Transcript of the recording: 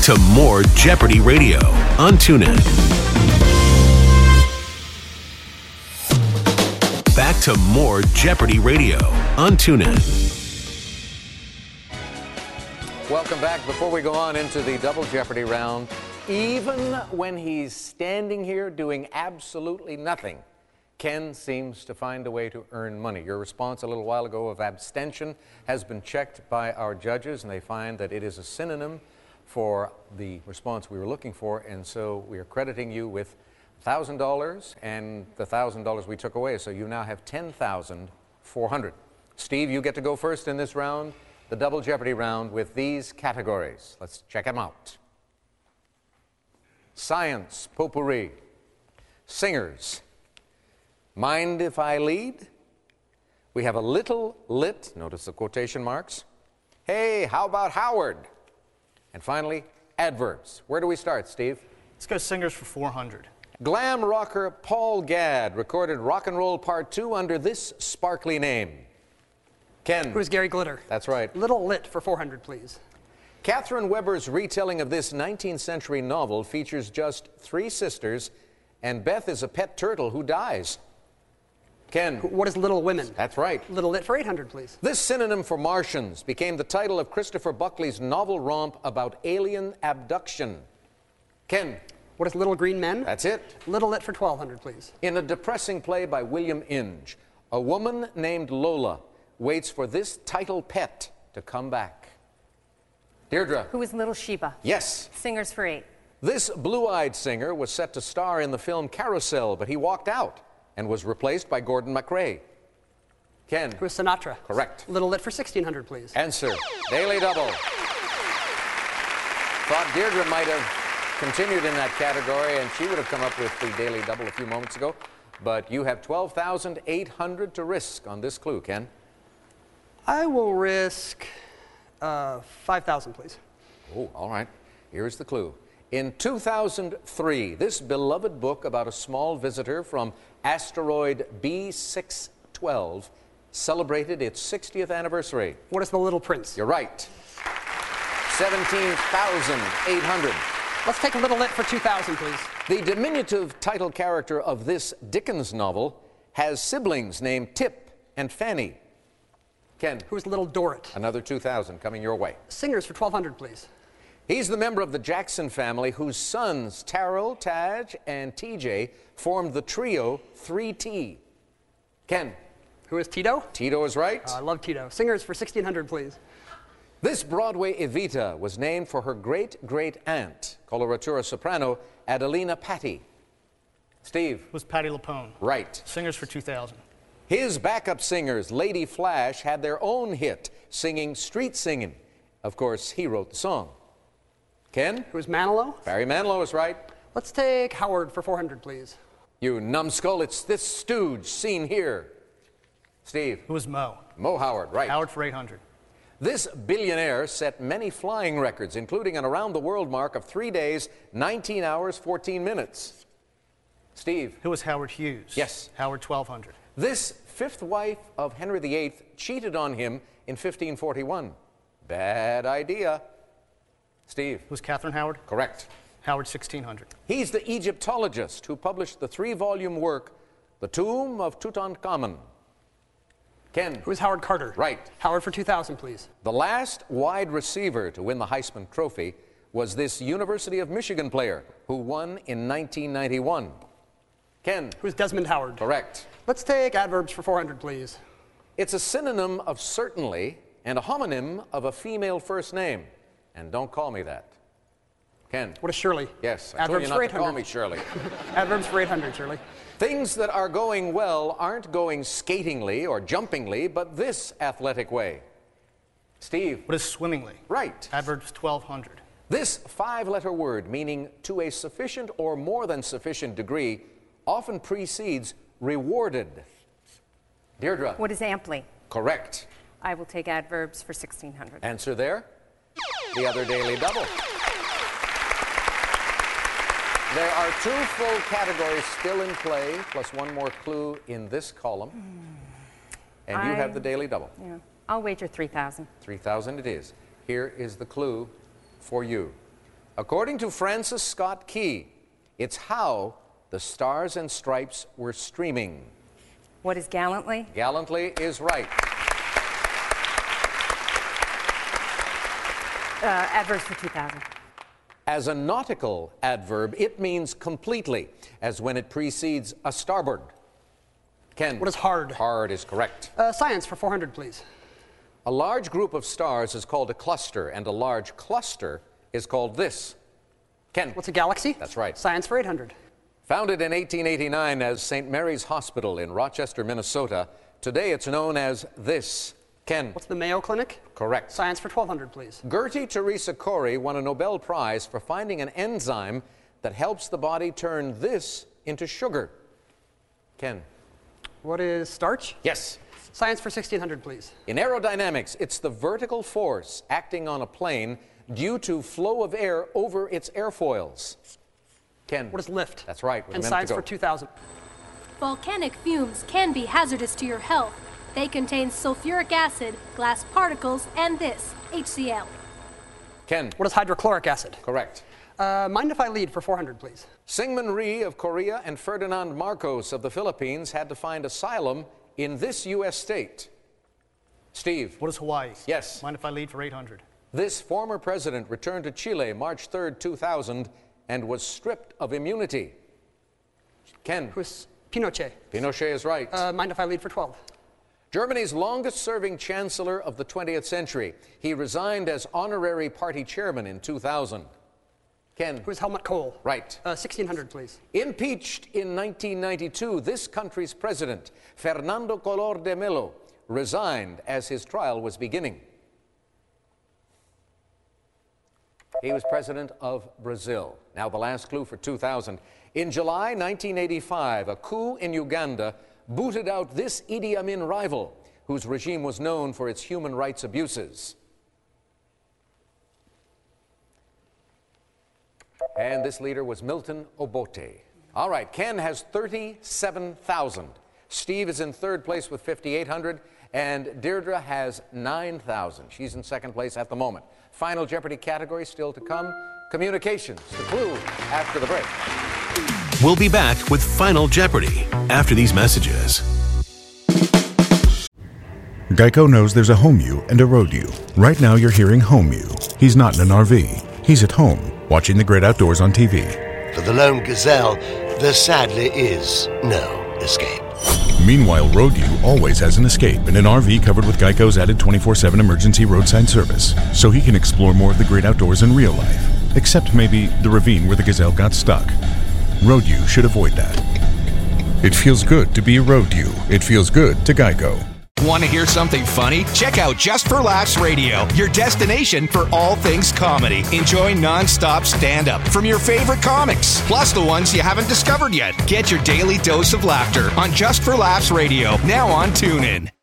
to more Jeopardy Radio on TuneIn. Back to more Jeopardy Radio on TuneIn. Welcome back. Before we go on into the double Jeopardy round, even when he's standing here doing absolutely nothing, Ken seems to find a way to earn money. Your response a little while ago of abstention has been checked by our judges, and they find that it is a synonym for the response we were looking for, and so we are crediting you with $1,000 and the $1,000 we took away, so you now have $10,400. Steve, you get to go first in this round, the double Jeopardy round, with these categories. Let's check them out. Science potpourri, singers. Mind if I lead? We have a little lit, notice the quotation marks. Hey, how about Howard? And finally, adverbs. Where do we start, Steve? Let's go singers for 400. Glam rocker Paul Gadd recorded Rock and Roll Part 2 under this sparkly name. Ken. Who's Gary Glitter? That's right. Little lit for 400, please. Catherine Weber's retelling of this 19th century novel features just 3 sisters, and Beth is a pet turtle who dies. Ken. What is Little Women? That's right. Little lit for 800, please. This synonym for Martians became the title of Christopher Buckley's novel romp about alien abduction. Ken. What is Little Green Men? That's it. Little lit for 1200, please. In a depressing play by William Inge, a woman named Lola waits for this title pet to come back. Deirdre. Who is Little Sheba? Yes. Singers for 8. This blue-eyed singer was set to star in the film Carousel, but he walked out and was replaced by Gordon MacRae. Ken. Who is Sinatra? Correct. Little lit for 1600, please. Answer. Daily double. Thought Deirdre might have continued in that category, and she would have come up with the daily double a few moments ago. But you have $12,800 to risk on this clue, Ken. I will risk 5,000, please. Oh, all right. Here's the clue. In 2003, this beloved book about a small visitor from asteroid B612 celebrated its 60th anniversary. What is The Little Prince? You're right. 17,800. Let's take a Little lit for 2,000, please. The diminutive title character of this Dickens novel has siblings named Tip and Fanny. Ken. Who's Little Dorrit? Another 2,000 coming your way. Singers for 1,200, please. He's the member of the Jackson family whose sons, Terrell, Taj, and TJ, formed the trio 3T. Ken. Who is Tito? Tito is right. I love Tito. Singers for 1,600, please. This Broadway Evita was named for her great-great-aunt, coloratura soprano Adelina Patti. Steve. Was Patti LuPone. Right. Singers for 2,000. His backup singers, Lady Flash, had their own hit, singing Street Singin'. Of course, he wrote the song. Ken? Who's Manilow? Barry Manilow is right. Let's take Howard for 400, please. You numbskull, it's this stooge seen here. Steve? Who was Mo? Mo Howard, right. Howard for 800. This billionaire set many flying records, including an around-the-world mark of 3 days, 19 hours, 14 minutes. Steve? Who was Howard Hughes? Yes. Howard 1,200. This fifth wife of Henry VIII cheated on him in 1541. Bad idea. Steve? Was Catherine Howard? Correct. Howard 1,600. He's the Egyptologist who published the 3-volume work, The Tomb of Tutankhamun. Ken? Who's Howard Carter? Right. Howard for 2,000, please. The last wide receiver to win the Heisman Trophy was this University of Michigan player who won in 1991. Ken? Who's Desmond Howard? Correct. Let's take adverbs for 400, please. It's a synonym of certainly and a homonym of a female first name. And don't call me that. Ken? What is Shirley? Yes, I told you not to call me Shirley. Adverbs for 800, Shirley. Things that are going well aren't going skatingly or jumpingly, but this athletic way. Steve? What is swimmingly? Right. Adverbs 1,200. This 5-letter word, meaning to a sufficient or more than sufficient degree, often precedes rewarded. Deirdre? What is amply? Correct. I will take adverbs for 1,600. Answer there. The other daily double. There are 2 full categories still in play, plus one more clue in this column. And you have the daily double. Yeah. I'll wager 3,000. 3,000 it is. Here is the clue for you. According to Francis Scott Key, it's how the Stars and Stripes were streaming. What is gallantly? Gallantly is right. Adverbs for 2000. As a nautical adverb, it means completely, as when it precedes a starboard. Ken. What is hard? Hard is correct. Science for 400, please. A large group of stars is called a cluster, and a large cluster is called this. Ken. What's a galaxy? That's right. Science for 800. Founded in 1889 as St. Mary's Hospital in Rochester, Minnesota, today it's known as this. Ken. What's the Mayo Clinic? Correct. Science for 1200, please. Gertie Teresa Corey won a Nobel Prize for finding an enzyme that helps the body turn this into sugar. Ken. What is starch? Yes. Science for 1600, please. In aerodynamics, it's the vertical force acting on a plane due to flow of air over its airfoils. Ken. What is lift? That's right. With And a minute science to go. for 2000. Volcanic fumes can be hazardous to your health. They contain sulfuric acid, glass particles, and this, HCl. Ken. What is hydrochloric acid? Correct. Mind if I lead for 400, please? Syngman Rhee of Korea and Ferdinand Marcos of the Philippines had to find asylum in this U.S. state. Steve. What is Hawaii? Yes. Mind if I lead for 800? This former president returned to Chile March 3rd, 2000, and was stripped of immunity. Ken. Who is Pinochet? Pinochet is right. Mind if I lead for 12? Germany's longest-serving chancellor of the 20th century. He resigned as honorary party chairman in 2000. Ken. Who is Helmut Kohl? Right. 1600, please. Impeached in 1992, this country's president, Fernando Collor de Mello, resigned as his trial was beginning. He was president of Brazil. Now the last clue for 2000. In July 1985, a coup in Uganda booted out this Idi Amin rival, whose regime was known for its human rights abuses. And this leader was Milton Obote. All right, Ken has 37,000. Steve is in third place with 5,800, and Deirdre has 9,000. She's in second place at the moment. Final Jeopardy category still to come. Communications, the clue after the break. We'll be back with Final Jeopardy after these messages. Geico knows there's a home you and a road you. Right now you're hearing home you. He's not in an RV. He's at home, watching the great outdoors on TV. For the lone gazelle, there sadly is no escape. Meanwhile, Road U always has an escape in an RV covered with Geico's added 24/7 emergency roadside service, so he can explore more of the great outdoors in real life. Except maybe the ravine where the gazelle got stuck. Road U should avoid that. It feels good to be a Road U. It feels good to Geico. Want to hear something funny? Check out Just for Laughs Radio, your destination for all things comedy. Enjoy non-stop stand-up from your favorite comics, plus the ones you haven't discovered yet. Get your daily dose of laughter on Just for Laughs Radio, now on TuneIn.